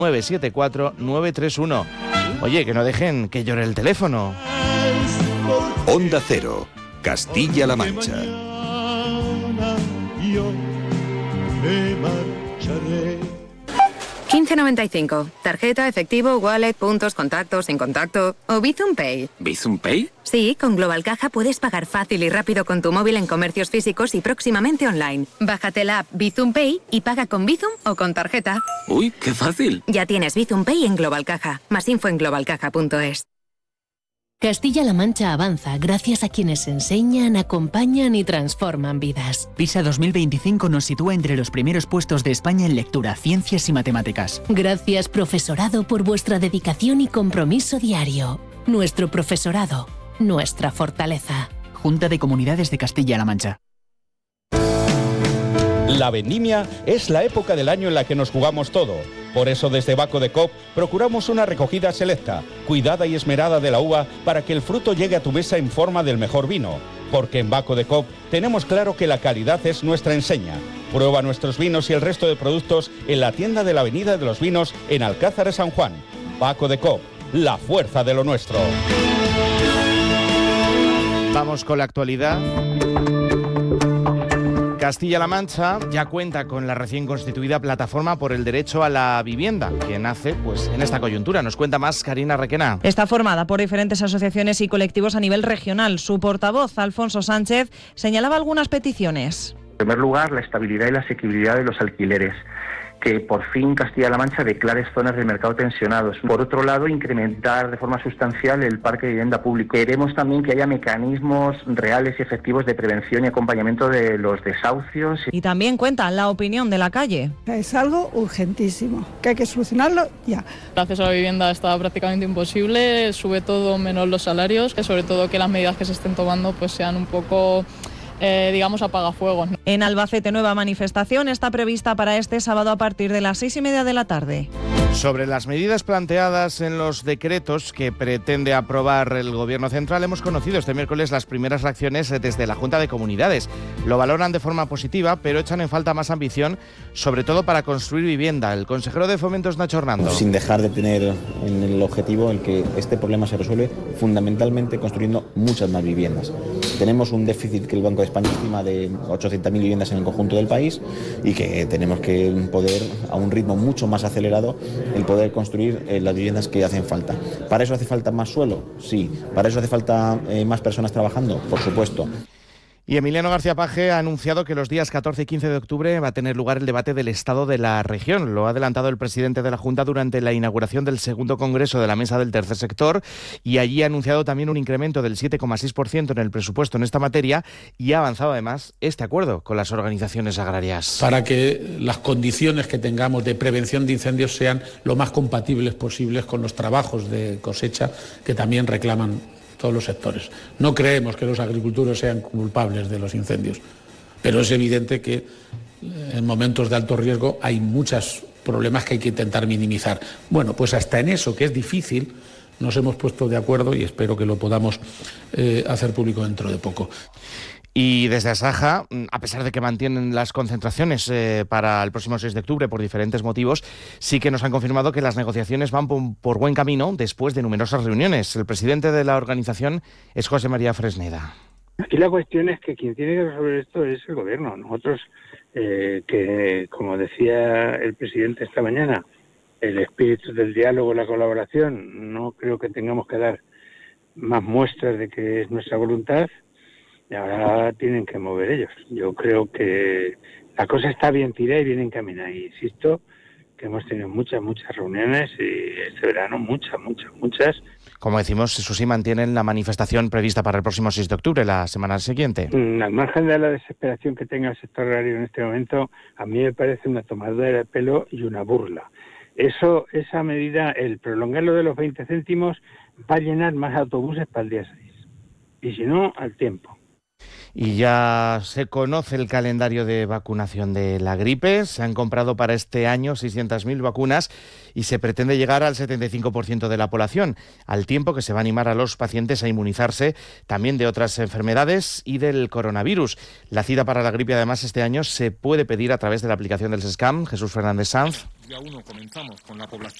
974 931. Oye, que no dejen que llore el teléfono. Onda Cero, Castilla-La Mancha. 15,95. Tarjeta, efectivo, wallet, puntos, contactos, sin contacto o Bizum Pay. ¿Bizum Pay? Sí, con Global Caja puedes pagar fácil y rápido con tu móvil en comercios físicos y próximamente online. Bájate la app Bizum Pay y paga con Bizum o con tarjeta. ¡Uy, qué fácil! Ya tienes Bizum Pay en Global Caja. Más info en globalcaja.es. Castilla-La Mancha avanza gracias a quienes enseñan, acompañan y transforman vidas. PISA 2025 nos sitúa entre los primeros puestos de España en lectura, ciencias y matemáticas. Gracias, profesorado, por vuestra dedicación y compromiso diario. Nuestro profesorado, nuestra fortaleza. Junta de Comunidades de Castilla-La Mancha. La vendimia es la época del año en la que nos jugamos todo. Por eso desde Baco de Coop procuramos una recogida selecta, cuidada y esmerada de la uva para que el fruto llegue a tu mesa en forma del mejor vino. Porque en Baco de Coop tenemos claro que la calidad es nuestra enseña. Prueba nuestros vinos y el resto de productos en la tienda de la Avenida de los Vinos en Alcázar de San Juan. Baco de Coop, la fuerza de lo nuestro. Vamos con la actualidad. Castilla-La Mancha ya cuenta con la recién constituida Plataforma por el Derecho a la Vivienda, que nace pues en esta coyuntura. Nos cuenta más Karina Requena. Está formada por diferentes asociaciones y colectivos a nivel regional. Su portavoz, Alfonso Sánchez, señalaba algunas peticiones. En primer lugar, la estabilidad y la asequibilidad de los alquileres. Que por fin Castilla-La Mancha declare zonas de mercado tensionados. Por otro lado, incrementar de forma sustancial el parque de vivienda público. Queremos también que haya mecanismos reales y efectivos de prevención y acompañamiento de los desahucios. Y también cuenta la opinión de la calle. Es algo urgentísimo, que hay que solucionarlo ya. El acceso a la vivienda está prácticamente imposible, sube todo menos los salarios, que sobre todo que las medidas que se estén tomando pues sean un poco... digamos, apagafuegos. En Albacete, nueva manifestación está prevista para este sábado a partir de las 6:30 de la tarde. Sobre las medidas planteadas en los decretos que pretende aprobar el Gobierno central, hemos conocido este miércoles las primeras reacciones desde la Junta de Comunidades. Lo valoran de forma positiva, pero echan en falta más ambición, sobre todo para construir vivienda. El consejero de Fomento es Nacho Hernando. Sin dejar de tener en el objetivo el que este problema se resuelve fundamentalmente construyendo muchas más viviendas. Tenemos un déficit que el Banco de España estima de 800.000 viviendas en el conjunto del país y que tenemos que poder, a un ritmo mucho más acelerado, el poder construir las viviendas que hacen falta. ¿Para eso hace falta más suelo? Sí. ¿Para eso hace falta más personas trabajando? Por supuesto. Y Emiliano García Paje ha anunciado que los días 14 y 15 de octubre va a tener lugar el debate del estado de la región. Lo ha adelantado el presidente de la Junta durante la inauguración del segundo congreso de la Mesa del Tercer Sector, y allí ha anunciado también un incremento del 7,6% en el presupuesto en esta materia, y ha avanzado además este acuerdo con las organizaciones agrarias. Para que las condiciones que tengamos de prevención de incendios sean lo más compatibles posibles con los trabajos de cosecha que también reclaman todos los sectores. No creemos que los agricultores sean culpables de los incendios, pero es evidente que en momentos de alto riesgo hay muchos problemas que hay que intentar minimizar. Bueno, pues hasta en eso, que es difícil, nos hemos puesto de acuerdo y espero que lo podamos hacer público dentro de poco. Y desde Asaja, a pesar de que mantienen las concentraciones para el próximo 6 de octubre por diferentes motivos, sí que nos han confirmado que las negociaciones van por buen camino después de numerosas reuniones. El presidente de la organización es José María Fresneda. Aquí la cuestión es que quien tiene que resolver esto es el gobierno. Nosotros, que como decía el presidente esta mañana, el espíritu del diálogo y la colaboración, no creo que tengamos que dar más muestras de que es nuestra voluntad. Y ahora tienen que mover ellos. Yo creo que la cosa está bien tirada y bien encaminada. Y insisto que hemos tenido muchas reuniones y este verano muchas. Como decimos, eso sí, mantienen la manifestación prevista para el próximo 6 de octubre, la semana siguiente. Al margen de la desesperación que tenga el sector agrario en este momento, a mí me parece una tomadura de pelo y una burla. Esa medida, el prolongarlo de los 20 céntimos, va a llenar más autobuses para el día 6. Y si no, al tiempo. Y ya se conoce el calendario de vacunación de la gripe. Se han comprado para este año 600.000 vacunas y se pretende llegar al 75% de la población, al tiempo que se va a animar a los pacientes a inmunizarse también de otras enfermedades y del coronavirus. La cita para la gripe, además, este año se puede pedir a través de la aplicación del SESCAM. Jesús Fernández Sanz. Día 1 comenzamos con la población.